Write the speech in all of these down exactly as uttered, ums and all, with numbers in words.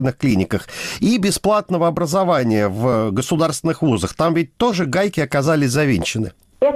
клиниках и бесплатного образования в государственных вузах. Там ведь тоже гайки оказались завинчены.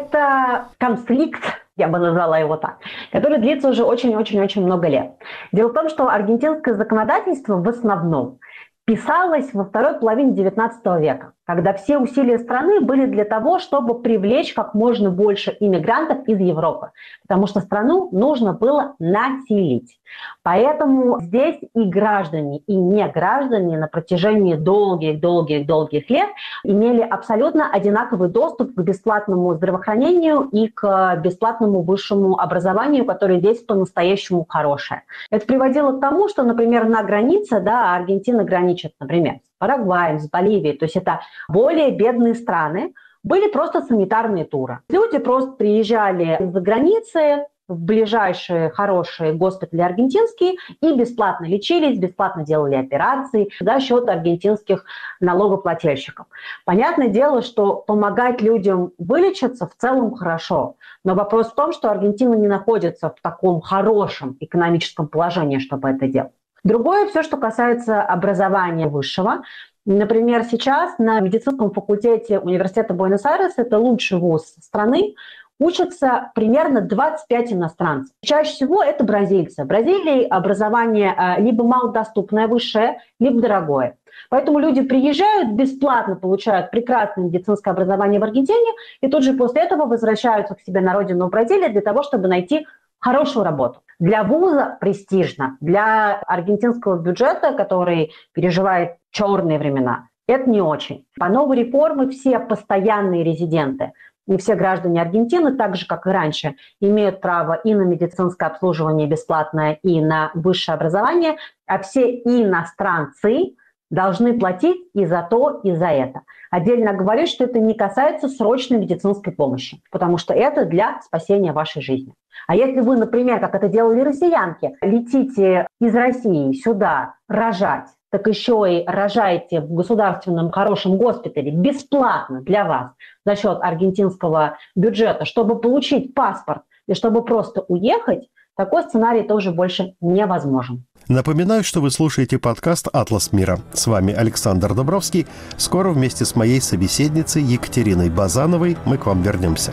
Это конфликт, я бы назвала его так, который длится уже очень-очень-очень много лет. Дело в том, что аргентинское законодательство в основном писалось во второй половине девятнадцатого века, когда все усилия страны были для того, чтобы привлечь как можно больше иммигрантов из Европы, потому что страну нужно было населить. Поэтому здесь и граждане, и не граждане на протяжении долгих-долгих-долгих лет имели абсолютно одинаковый доступ к бесплатному здравоохранению и к бесплатному высшему образованию, которое здесь по-настоящему хорошее. Это приводило к тому, что, например, на границе, да, Аргентина граничит, например, с Парагваем, с Боливией, то есть это более бедные страны, были просто санитарные туры. Люди просто приезжали из-за границы в ближайшие хорошие госпитали аргентинские и бесплатно лечились, бесплатно делали операции за счет аргентинских налогоплательщиков. Понятное дело, что помогать людям вылечиться в целом хорошо, но вопрос в том, что Аргентина не находится в таком хорошем экономическом положении, чтобы это делать. Другое все, что касается образования высшего. Например, сейчас на медицинском факультете университета Буэнос-Айрес, это лучший вуз страны, учатся примерно двадцать пять иностранцев. Чаще всего это бразильцы. В Бразилии образование либо малодоступное высшее, либо дорогое. Поэтому люди приезжают, бесплатно получают прекрасное медицинское образование в Аргентине и тут же после этого возвращаются к себе на родину в Бразилию для того, чтобы найти хорошую работу. Для вуза престижно, для аргентинского бюджета, который переживает черные времена, это не очень. По новой реформе все постоянные резиденты и все граждане Аргентины, так же, как и раньше, имеют право и на медицинское обслуживание бесплатное, и на высшее образование, а все иностранцы должны платить и за то, и за это. Отдельно говорю, что это не касается срочной медицинской помощи, потому что это для спасения вашей жизни. А если вы, например, как это делали россиянки, летите из России сюда рожать, так еще и рожаете в государственном хорошем госпитале бесплатно для вас за счет аргентинского бюджета, чтобы получить паспорт и чтобы просто уехать, такой сценарий тоже больше невозможен. Напоминаю, что вы слушаете подкаст «Атлас мира». С вами Александр Добровский. Скоро вместе с моей собеседницей Екатериной Базановой мы к вам вернемся.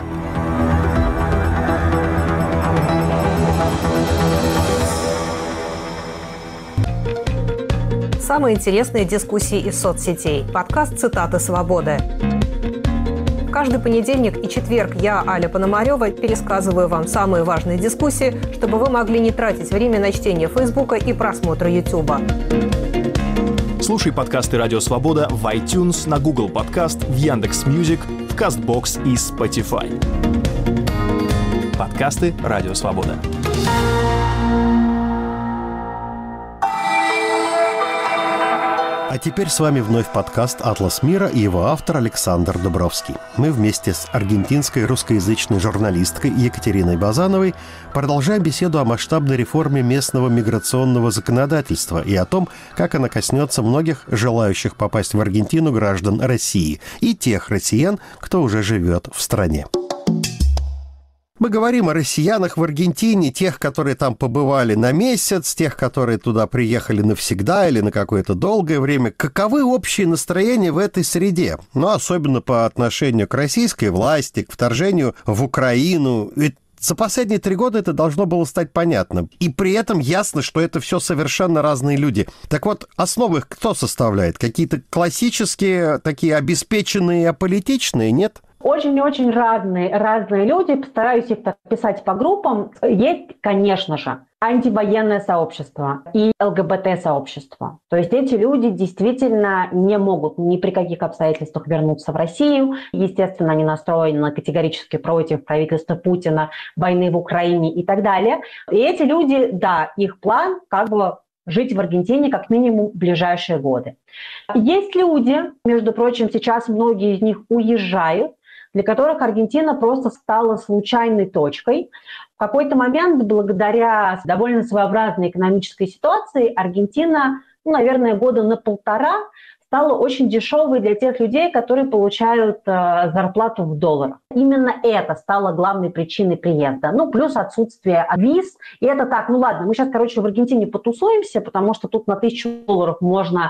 Самые интересные дискуссии из соцсетей. Подкаст «Цитаты свободы». Каждый понедельник и четверг я, Аля Пономарева, пересказываю вам самые важные дискуссии, чтобы вы могли не тратить время на чтение Фейсбука и просмотра Ютуба. Слушай подкасты «Радио Свобода» в iTunes, на Google Подкаст, в Яндекс.Мьюзик, в Кастбокс и Spotify. Подкасты «Радио Свобода». А теперь с вами вновь подкаст «Атлас мира» и его автор Александр Добровский. Мы вместе с аргентинской русскоязычной журналисткой Екатериной Базановой продолжаем беседу о масштабной реформе местного миграционного законодательства и о том, как она коснется многих желающих попасть в Аргентину граждан России и тех россиян, кто уже живет в стране. Мы говорим о россиянах в Аргентине, тех, которые там побывали на месяц, тех, которые туда приехали навсегда или на какое-то долгое время. Каковы общие настроения в этой среде? Ну, особенно по отношению к российской власти, к вторжению в Украину. Ведь за последние три года это должно было стать понятно. И при этом ясно, что это все совершенно разные люди. Так вот, основы их кто составляет? Какие-то классические, такие обеспеченные, аполитичные, нет? Очень-очень разные, разные люди, постараюсь их писать по группам. Есть, конечно же, антивоенное сообщество и ЛГБТ-сообщество. То есть эти люди действительно не могут ни при каких обстоятельствах вернуться в Россию. Естественно, они настроены категорически против правительства Путина, войны в Украине и так далее. И эти люди, да, их план как бы жить в Аргентине как минимум в ближайшие годы. Есть люди, между прочим, сейчас многие из них уезжают, для которых Аргентина просто стала случайной точкой. В какой-то момент, благодаря довольно своеобразной экономической ситуации, Аргентина, ну, наверное, года на полтора стала очень дешевой для тех людей, которые получают э, зарплату в долларах. Именно это стало главной причиной приезда. Ну, плюс отсутствие виз. И это так, ну ладно, мы сейчас, короче, в Аргентине потусуемся, потому что тут на тысячу долларов можно